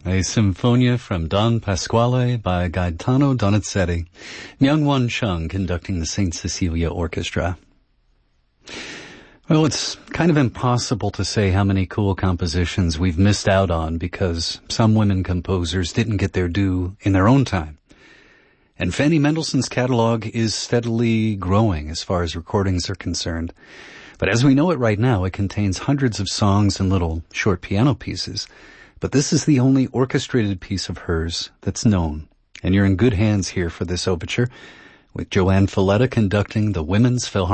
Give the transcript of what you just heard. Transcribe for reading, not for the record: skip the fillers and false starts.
a Sinfonia from Don Pasquale by Gaetano Donizetti. Myung-Won Chung conducting the St. Cecilia Orchestra. Well, it's kind of impossible to say how many cool compositions we've missed out on because some women composers didn't get their due in their own time. And Fanny Mendelssohn's catalog is steadily growing as far as recordings are concerned. But as we know it right now, it contains hundreds of songs and little short piano pieces. But this is the only orchestrated piece of hers that's known. And you're in good hands here for this overture, with Joanne Falletta conducting the Women's Philharmonic